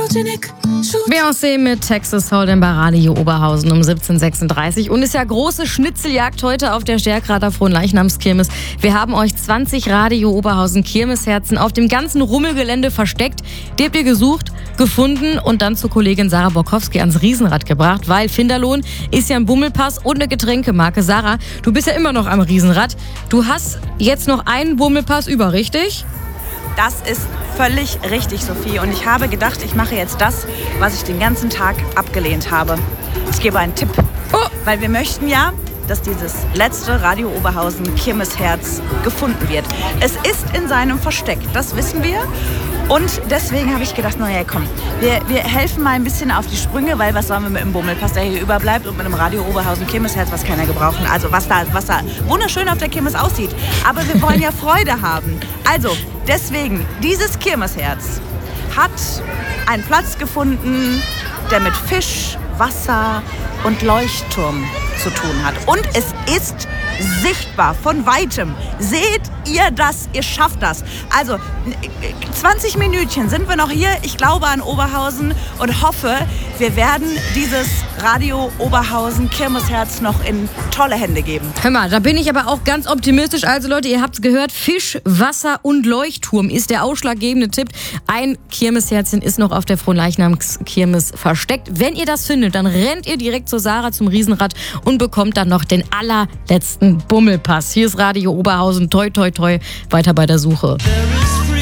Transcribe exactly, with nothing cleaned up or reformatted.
Beyoncé mit Texas Hold'em bei Radio Oberhausen um siebzehn Uhr sechsunddreißig. Und ist ja große Schnitzeljagd heute auf der Stärkrader Fronleichnamskirmes. Wir haben euch zwanzig Radio Oberhausen Kirmesherzen auf dem ganzen Rummelgelände versteckt. Die habt ihr gesucht, gefunden und dann zur Kollegin Sarah Borkowski ans Riesenrad gebracht, weil Finderlohn ist ja ein Bummelpass und eine Getränkemarke. Sarah, du bist ja immer noch am Riesenrad. Du hast jetzt noch einen Bummelpass über, richtig? Das ist völlig richtig, Sophie. Und ich habe gedacht, ich mache jetzt das, was ich den ganzen Tag abgelehnt habe. Ich gebe einen Tipp. Oh. Weil wir möchten ja, dass dieses letzte Radio Oberhausen Kirmesherz gefunden wird. Es ist in seinem Versteck, das wissen wir. Und deswegen habe ich gedacht, naja, komm, wir, wir helfen mal ein bisschen auf die Sprünge, weil was sollen wir mit dem Bummelpass, der hier überbleibt, und mit dem Radio Oberhausen Kirmesherz, was keiner gebrauchen. Also was da, was da wunderschön auf der Kirmes aussieht. Aber wir wollen ja Freude haben. Also deswegen, dieses Kirmesherz hat einen Platz gefunden, der mit Fisch, Wasser und Leuchtturm zu tun hat. Und es ist sichtbar von Weitem. Seht ihr das? Ihr schafft das. Also zwanzig Minütchen sind wir noch hier, ich glaube an Oberhausen, und hoffe, wir werden dieses Radio Oberhausen Kirmesherz noch in tolle Hände geben. Hör mal, da bin ich aber auch ganz optimistisch. Also Leute, ihr habt's gehört, Fisch, Wasser und Leuchtturm ist der ausschlaggebende Tipp. Ein Kirmesherzchen ist noch auf der Fronleichnamskirmes versteckt. Wenn ihr das findet, dann rennt ihr direkt zur Sarah zum Riesenrad und bekommt dann noch den allerletzten Bummelpass. Hier ist Radio Oberhausen. Toi, toi, toi. Weiter bei der Suche.